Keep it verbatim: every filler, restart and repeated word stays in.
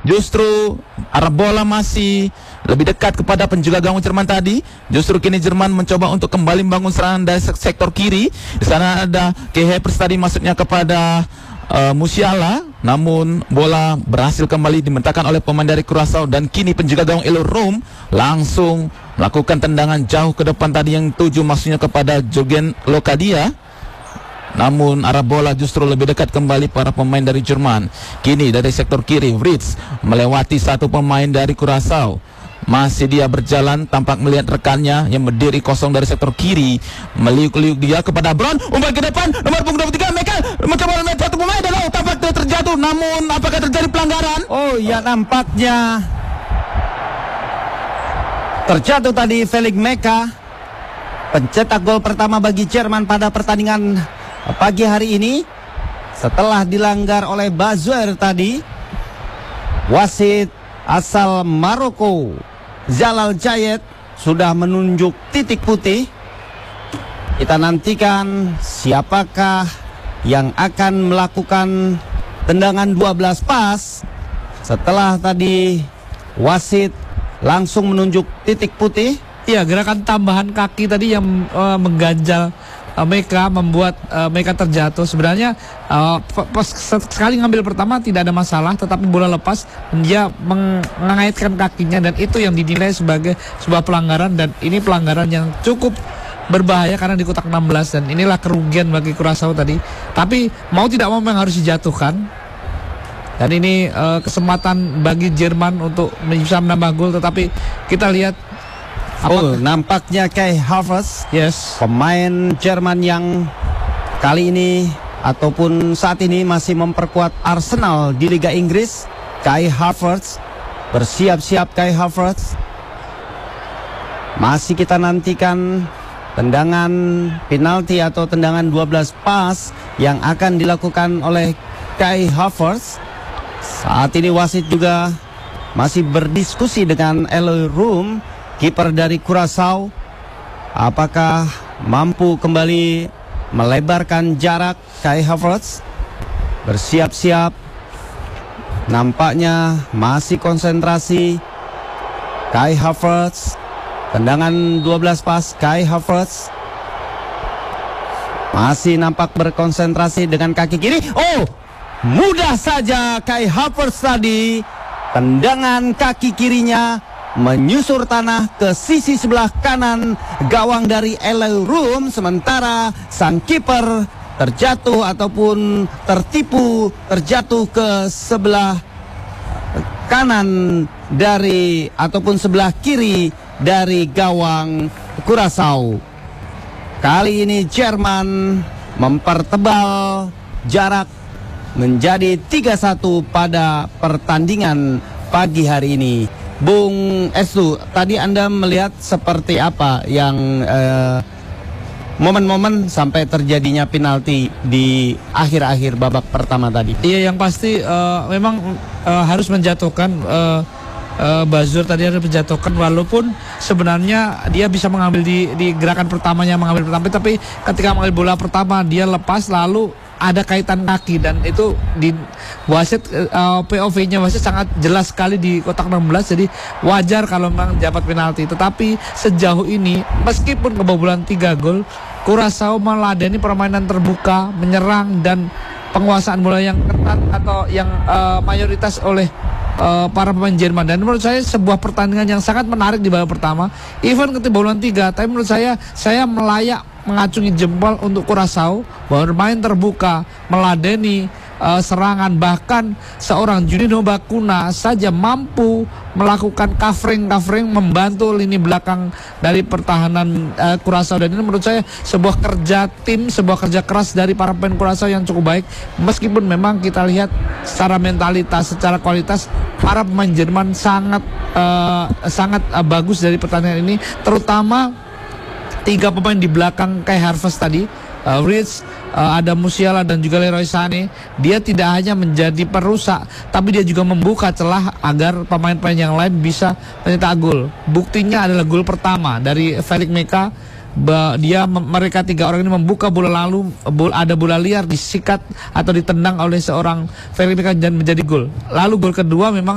justru arah bola masih lebih dekat kepada penjaga gawang Jerman tadi. Justru kini Jerman mencoba untuk kembali membangun serangan dari sektor kiri. Di sana ada Kehepers tadi, maksudnya kepada uh, Musiala. Namun bola berhasil kembali dimentakkan oleh pemain dari Curaçao. Dan kini penjaga gawang Eloy Room langsung melakukan tendangan jauh ke depan tadi yang tuju maksudnya kepada Jürgen Locadia. Namun arah bola justru lebih dekat kembali para pemain dari Jerman. Kini dari sektor kiri Fritz melewati satu pemain dari Curaçao. Masih dia berjalan, tampak melihat rekannya yang berdiri kosong dari sektor kiri. Meliuk-liuk dia kepada Brown, umpan ke depan, nomor punggung dua puluh tiga, Meka mencoba melihat satu pemain dan oh, tampak dia terjatuh. Namun apakah terjadi pelanggaran? Oh ya, nampaknya terjatuh tadi Felix Meka, pencetak gol pertama bagi Jerman pada pertandingan pagi hari ini. Setelah dilanggar oleh Bazoer tadi, wasit asal Maroko Zalal Jayet sudah menunjuk titik putih. Kita nantikan siapakah yang akan melakukan tendangan dua belas pas setelah tadi wasit langsung menunjuk titik putih. Iya, gerakan tambahan kaki tadi yang uh, mengganjal uh, Meka, membuat uh, Meka terjatuh. Sebenarnya uh, pas sekali ngambil pertama tidak ada masalah, tetapi bola lepas dia mengaitkan kakinya dan itu yang dinilai sebagai sebuah pelanggaran. Dan ini pelanggaran yang cukup berbahaya karena di kotak enam belas, dan inilah kerugian bagi Curaçao tadi. Tapi mau tidak mau memang harus dijatuhkan. Dan ini uh, kesempatan bagi Jerman untuk bisa menambah gol, tetapi kita lihat oh, nampaknya Kai Havertz, yes, pemain Jerman yang kali ini ataupun saat ini masih memperkuat Arsenal di Liga Inggris. Kai Havertz bersiap-siap. Kai Havertz masih kita nantikan tendangan penalti atau tendangan dua belas pas yang akan dilakukan oleh Kai Havertz. Saat ini wasit juga masih berdiskusi dengan Eloy Room, kiper dari Curaçao. Apakah mampu kembali melebarkan jarak? Kai Havertz bersiap-siap, nampaknya masih konsentrasi. Kai Havertz, tendangan dua belas pas. Kai Havertz masih nampak berkonsentrasi dengan kaki kiri. Oh, mudah saja Kai Havertz tadi, tendangan kaki kirinya menyusur tanah ke sisi sebelah kanan gawang dari Eloy Room. Sementara sang kiper terjatuh ataupun tertipu, terjatuh ke sebelah kanan dari ataupun sebelah kiri dari gawang Curaçao. Kali ini Jerman mempertebal jarak menjadi tiga satu pada pertandingan pagi hari ini. Bung Estu, tadi Anda melihat seperti apa yang momen-momen eh, sampai terjadinya penalti di akhir-akhir babak pertama tadi? Iya, yang pasti uh, memang uh, harus menjatuhkan uh, uh, Bazoer tadi harus menjatuhkan, walaupun sebenarnya dia bisa mengambil di, di gerakan pertamanya mengambil pertama, tapi ketika mengambil bola pertama dia lepas lalu ada kaitan kaki, dan itu di wasit uh, P O V-nya wasit sangat jelas sekali di kotak enam belas. Jadi wajar kalau memang dapat penalti. Tetapi sejauh ini meskipun kebobolan tiga gol, Curaçao meladeni permainan terbuka, menyerang dan penguasaan bola yang ketat atau yang uh, mayoritas oleh uh, para pemain Jerman. Dan menurut saya sebuah pertandingan yang sangat menarik di babak pertama. Even kebobolan tiga, tapi menurut saya saya melayak mengacungi jempol untuk Curaçao bahwa bermain terbuka, meladeni uh, serangan, bahkan seorang Juninho Bacuna saja mampu melakukan covering-covering membantu lini belakang dari pertahanan uh, Curaçao. Dan ini menurut saya sebuah kerja tim, sebuah kerja keras dari para pemain Curaçao yang cukup baik. Meskipun memang kita lihat secara mentalitas, secara kualitas para pemain Jerman sangat uh, sangat uh, bagus dari pertandingan ini, terutama tiga pemain di belakang Kai Havertz tadi, uh, Rich, uh, ada Musiala dan juga Leroy Sané. Dia tidak hanya menjadi perusak, tapi dia juga membuka celah agar pemain-pemain yang lain bisa mencetak gol. Buktinya adalah gol pertama dari Felix Meka. Dia mereka tiga orang ini membuka bola, lalu bola, ada bola liar disikat atau ditendang oleh seorang Felix Meka dan menjadi gol. Lalu gol kedua memang